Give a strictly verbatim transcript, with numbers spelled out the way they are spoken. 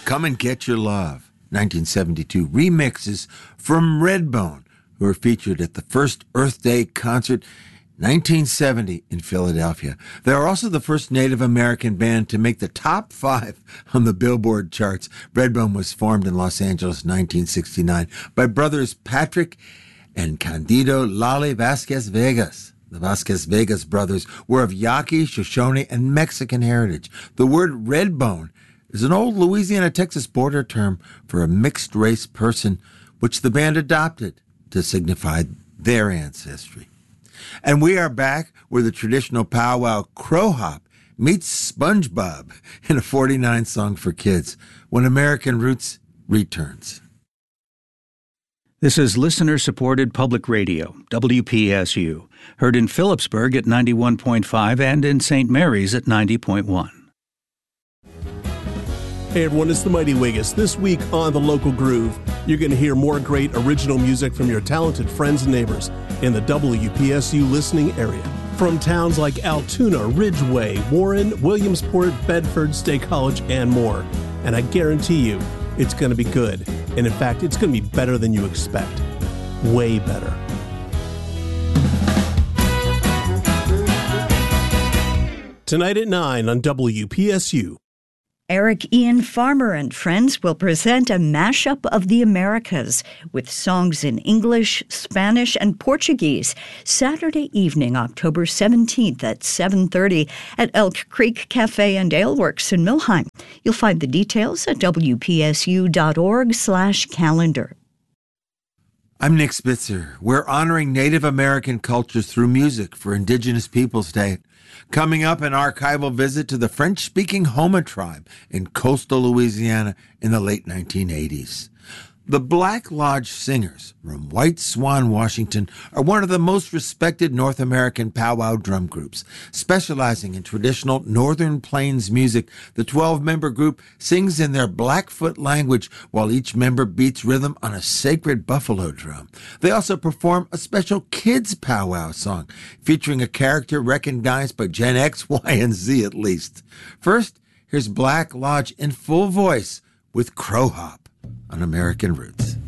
Come and Get Your Love, nineteen seventy-two remixes from Redbone, who were featured at the first Earth Day concert nineteen seventy in Philadelphia. They are also the first Native American band to make the top five on the Billboard charts. Redbone was formed in Los Angeles in nineteen sixty-nine by brothers Patrick and Candido Lali Vasquez Vegas. The Vasquez Vegas brothers were of Yaqui, Shoshone, and Mexican heritage. The word Redbone is an old Louisiana-Texas border term for a mixed-race person, which the band adopted to signify their ancestry. And we are back where the traditional powwow Crow Hop meets SpongeBob in a forty-nine song for kids when American Roots returns. This is listener-supported public radio, W P S U, heard in Phillipsburg at ninety-one point five and in Saint Mary's at ninety point one. Hey everyone, it's the Mighty Wiggis. This week on The Local Groove, you're going to hear more great original music from your talented friends and neighbors in the W P S U listening area. From towns like Altoona, Ridgeway, Warren, Williamsport, Bedford, State College, and more. And I guarantee you, it's going to be good. And in fact, it's going to be better than you expect. Way better. Tonight at nine on W P S U. Eric Ian Farmer and friends will present a mashup of the Americas with songs in English, Spanish, and Portuguese Saturday evening, October seventeenth at seven thirty at Elk Creek Cafe and Ale Works in Millheim. You'll find the details at W P S U dot org slash calendar. I'm Nick Spitzer. We're honoring Native American cultures through music for Indigenous Peoples Day. Coming up, an archival visit to the French-speaking Houma tribe in coastal Louisiana in the late nineteen eighties. The Black Lodge Singers from White Swan, Washington, are one of the most respected North American powwow drum groups. Specializing in traditional Northern Plains music, the twelve-member group sings in their Blackfoot language while each member beats rhythm on a sacred buffalo drum. They also perform a special kids powwow song featuring a character recognized by Gen X, Y, and Z at least. First, here's Black Lodge in full voice with Crow Hop on American Roots.